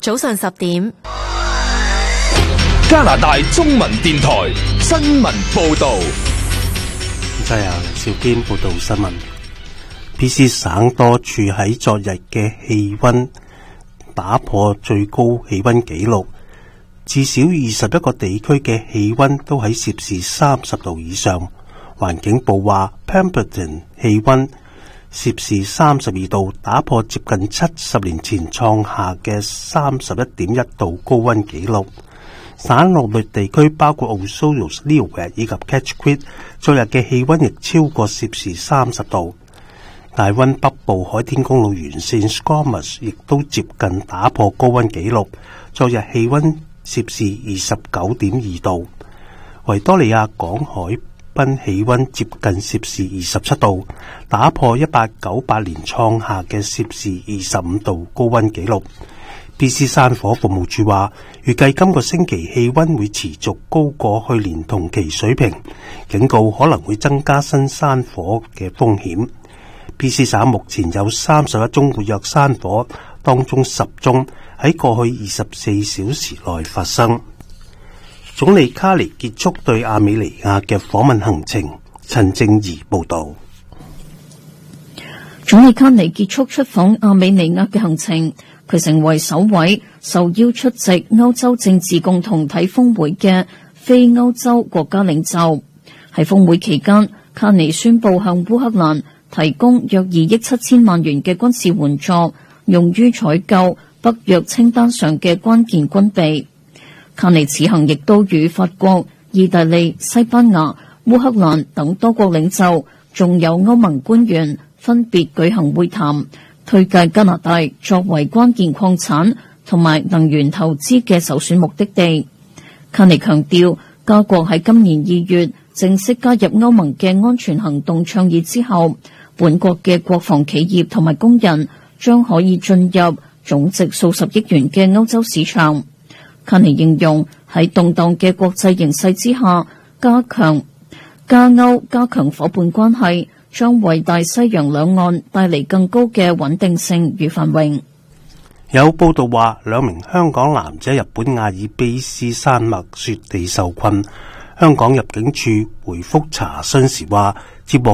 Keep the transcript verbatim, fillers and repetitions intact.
早上十點， 加拿大中文電台新聞報道。 真係啊，邵堅報道新聞。B C 省多處喺昨日嘅氣溫打破最高氣溫紀錄，至少二十一個地區嘅氣溫都喺攝氏三十度以上。環境部話 Pemberton 氣溫攝氏三十二度，打破接近七十年前創下嘅三十一點一度高溫紀錄。省內陸地區包括 Ozolos、Leeward 以及 Ketchikan， 昨日嘅氣溫亦超過攝氏三十度。大溫北部海天公路沿線 Squamish 亦都接近打破高溫紀錄，昨日氣溫攝氏二十九點二度。維多利亞港海濱氣溫接近攝氏二十七度，打破一八九八年創下嘅攝氏二十五度高溫紀錄。B C 山火服務處話，預計今個星期氣溫會持續高過去年同期水平，警告可能會增加新山火嘅風險。B C 省目前有三十一宗活躍山火，當中十宗喺過去二十四小時內發生。總理卡尼結束對亞美尼亞嘅訪問行程。陳正儀報道。 總理卡尼結束出訪亞美尼亞嘅行程，佢成為首位受邀出席歐洲政治共同體峰會嘅非歐洲國家領袖。喺峰會期間，卡尼宣布向烏克蘭提供約二億七千萬元嘅軍事援助，用於採購北約清單上嘅關鍵軍備。卡尼此行亦都與法國、意大利、西班牙、烏克蘭等多國領袖，仲有歐盟官員分別舉行會談，推介加拿大作為關鍵礦產同埋能源投資嘅首選目的地。卡尼強調，加國喺今年二月正式加入歐盟嘅安全行動倡議之後，本國嘅國防企業同埋工人將可以進入總值數十億元嘅歐洲市場。卡尼形容喺動盪嘅國際形勢之下，加強加歐加強伙伴關係，將為大西洋兩岸帶嚟更高嘅穩定性與繁榮。 有報道話，兩名香港男子喺日本阿爾卑斯山脈雪地受困，香港入境處回覆查詢時話，接獲